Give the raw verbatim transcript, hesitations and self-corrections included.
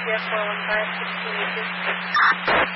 zero four one five six two eight two.